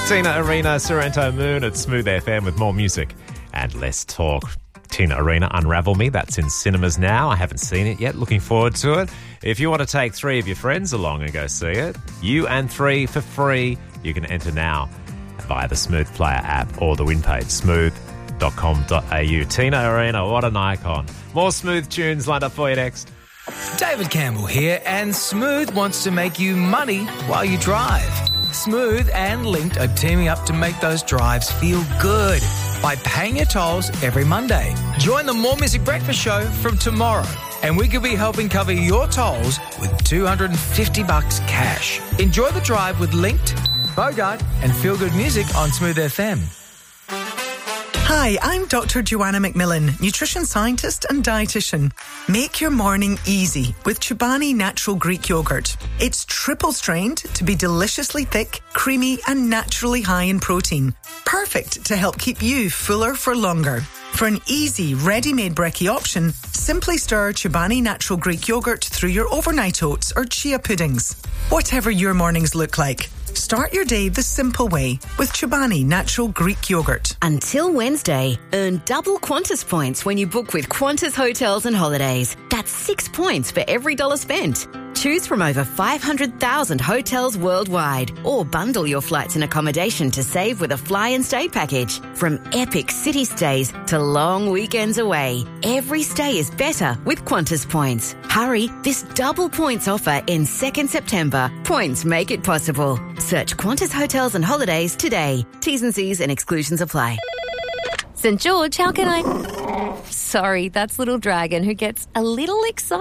Tina Arena, Sorrento Moon at Smooth FM with more music and less talk. Tina Arena, Unravel Me, that's in cinemas now. I haven't seen it yet, looking forward to it. If you want to take 3 of your friends along and go see it, you and 3 for free, you can enter now via the Smooth Player app or the win page, smooth.com.au. Tina Arena, what an icon. More Smooth tunes lined up for you next. David Campbell here, and Smooth wants to make you money while you drive. Smooth and Linked are teaming up to make those drives feel good by paying your tolls every Monday. Join the More Music Breakfast Show from tomorrow, and we could be helping cover your tolls with $250 cash. Enjoy the drive with Linked, Bogart and Feel Good Music on Smooth FM. Hi, I'm Dr. Joanna McMillan, nutrition scientist and dietitian. Make your morning easy with Chobani Natural Greek Yogurt. It's triple strained to be deliciously thick, creamy and naturally high in protein. Perfect to help keep you fuller for longer. For an easy, ready-made brekkie option, simply stir Chobani Natural Greek Yogurt through your overnight oats or chia puddings. Whatever your mornings look like, start your day the simple way with Chobani Natural Greek Yogurt. Until Wednesday, earn double Qantas points when you book with Qantas Hotels and Holidays. That's 6 points for every $1 spent. Choose from over 500,000 hotels worldwide, or bundle your flights and accommodation to save with a fly and stay package. From epic city stays to long weekends away, every stay is better with Qantas points. Hurry, this double points offer ends 2nd September. Points make it possible. Search Qantas Hotels and Holidays today. T's and C's and exclusions apply. St. George, how can I... Sorry, that's Little Dragon who gets a little excited